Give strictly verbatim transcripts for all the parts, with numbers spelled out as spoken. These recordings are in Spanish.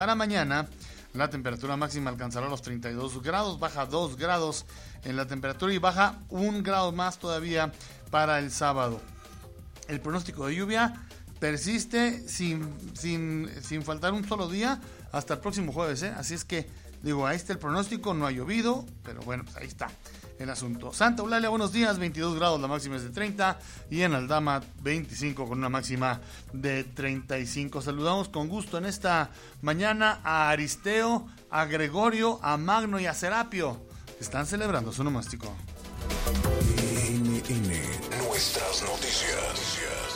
Para mañana, la temperatura máxima alcanzará los treinta y dos grados, baja dos grados en la temperatura y baja un grado más todavía para el sábado. El pronóstico de lluvia persiste sin, sin, sin faltar un solo día hasta el próximo jueves, ¿eh? Así es que, digo, ahí está el pronóstico, no ha llovido, pero bueno, pues ahí está el asunto. Santa Eulalia, buenos días, veintidós grados, la máxima es de treinta, y en Aldama veinticinco con una máxima de treinta y cinco. Saludamos con gusto en esta mañana a Aristeo, a Gregorio, a Magno y a Serapio, que están celebrando su nomástico. N N, nuestras noticias.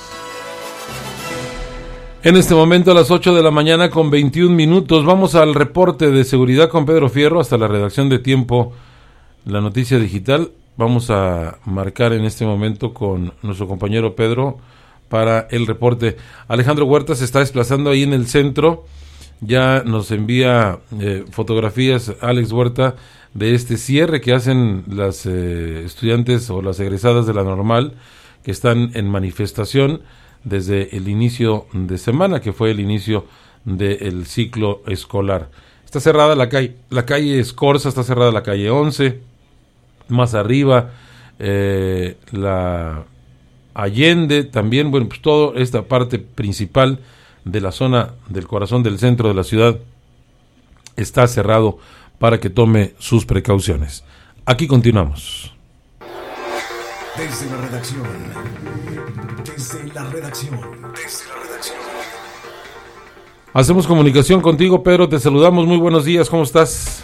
En este momento a las ocho de la mañana con veintiún minutos, vamos al reporte de seguridad con Pedro Fierro hasta la redacción de Tiempo, la noticia digital. Vamos a marcar en este momento con nuestro compañero Pedro para el reporte. Alejandro Huerta se está desplazando ahí en el centro, ya nos envía eh, fotografías Alex Huerta de este cierre que hacen las eh, estudiantes o las egresadas de la normal que están en manifestación desde el inicio de semana, que fue el inicio del ciclo escolar. Está cerrada la calle, la calle Escorza, está cerrada la calle once, más arriba eh, la Allende, también, bueno, pues toda esta parte principal de la zona del corazón del centro de la ciudad está cerrado para que tome sus precauciones. Aquí continuamos. Desde la redacción, desde la redacción, desde la redacción. Hacemos comunicación contigo, Pedro, te saludamos, muy buenos días, ¿cómo estás?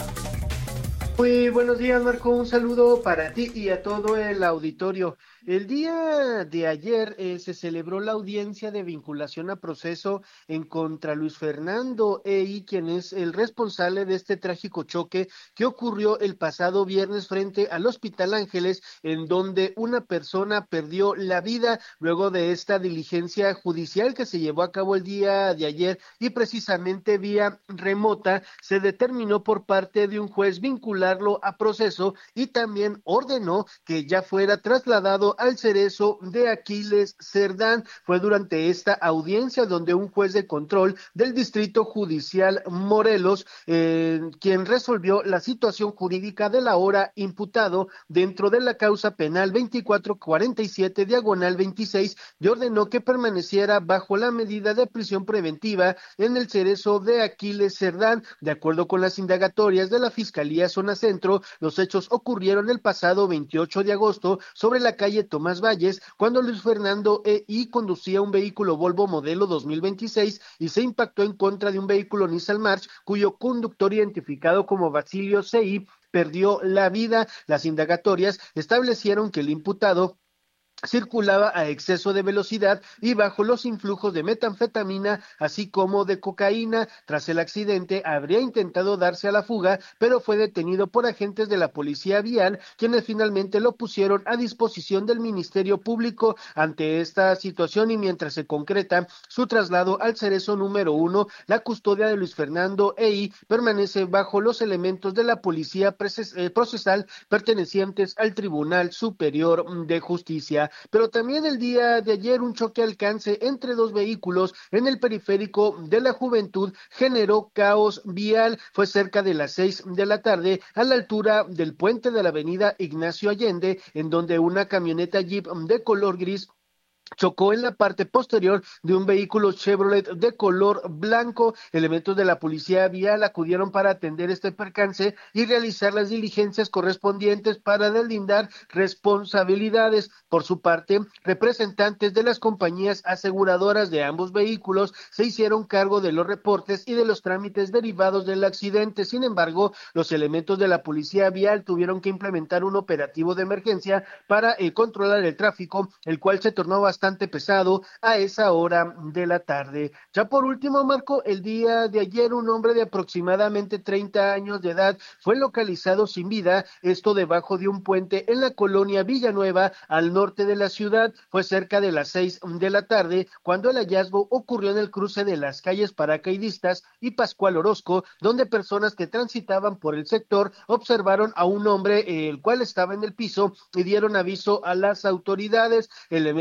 Muy buenos días, Marco, un saludo para ti y a todo el auditorio. El día de ayer eh, se celebró la audiencia de vinculación a proceso en contra Luis Fernando Ey, quien es el responsable de este trágico choque que ocurrió el pasado viernes frente al Hospital Ángeles, en donde una persona perdió la vida luego de esta diligencia judicial que se llevó a cabo el día de ayer y precisamente vía remota se determinó por parte de un juez vincularlo a proceso y también ordenó que ya fuera trasladado al Cerezo de Aquiles Cerdán. Fue durante esta audiencia donde un juez de control del Distrito Judicial Morelos, eh, quien resolvió la situación jurídica del ahora imputado dentro de la causa penal veinticuatro cuarenta y siete diagonal veintiséis, y ordenó que permaneciera bajo la medida de prisión preventiva en el Cerezo de Aquiles Cerdán. De acuerdo con las indagatorias de la Fiscalía Zona Centro, los hechos ocurrieron el pasado veintiocho de agosto sobre la calle Tomás Valles, cuando Luis Fernando E. I. conducía un vehículo Volvo modelo dos mil veintiséis y se impactó en contra de un vehículo Nissan March, cuyo conductor, identificado como Basilio C I, perdió la vida. Las indagatorias establecieron que el imputado circulaba a exceso de velocidad y bajo los influjos de metanfetamina, así como de cocaína. Tras el accidente, habría intentado darse a la fuga, pero fue detenido por agentes de la Policía Vial, quienes finalmente lo pusieron a disposición del Ministerio Público. Ante esta situación y mientras se concreta su traslado al Cerezo número uno, la custodia de Luis Fernando Ey permanece bajo los elementos de la Policía Procesal pertenecientes al Tribunal Superior de Justicia. Pero también el día de ayer un choque alcance entre dos vehículos en el periférico de la Juventud generó caos vial. Fue cerca de las seis de la tarde a la altura del puente de la avenida Ignacio Allende, en donde una camioneta Jeep de color gris chocó en la parte posterior de un vehículo Chevrolet de color blanco. Elementos de la policía vial acudieron para atender este percance y realizar las diligencias correspondientes para deslindar responsabilidades. Por su parte, representantes de las compañías aseguradoras de ambos vehículos se hicieron cargo de los reportes y de los trámites derivados del accidente. Sin embargo, los elementos de la policía vial tuvieron que implementar un operativo de emergencia para eh, controlar el tráfico, el cual se tornó bastante bastante pesado a esa hora de la tarde. Ya por último, Marco, el día de ayer un hombre de aproximadamente treinta años de edad fue localizado sin vida, esto debajo de un puente en la colonia Villanueva, al norte de la ciudad. Fue cerca de las seis de la tarde cuando el hallazgo ocurrió en el cruce de las calles Paracaidistas y Pascual Orozco, donde personas que transitaban por el sector observaron a un hombre, eh, el cual estaba en el piso, y dieron aviso a las autoridades. Elementos de la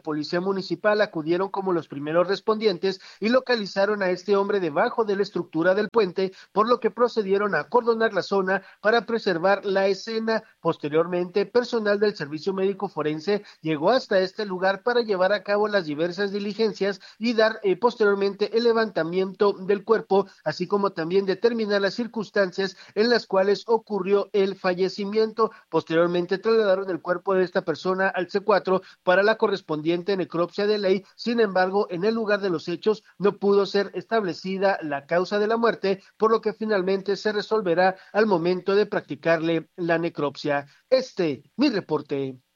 policía municipal acudieron como los primeros respondientes y localizaron a este hombre debajo de la estructura del puente, por lo que procedieron a acordonar la zona para preservar la escena. Posteriormente, personal del Servicio Médico Forense llegó hasta este lugar para llevar a cabo las diversas diligencias y dar eh, posteriormente el levantamiento del cuerpo, así como también determinar las circunstancias en las cuales ocurrió el fallecimiento. Posteriormente trasladaron el cuerpo de esta persona al C cuatro para la correspondiente necropsia de ley. Sin embargo, en el lugar de los hechos no pudo ser establecida la causa de la muerte, por lo que finalmente se resolverá al momento de practicarle la necropsia. Este, mi reporte.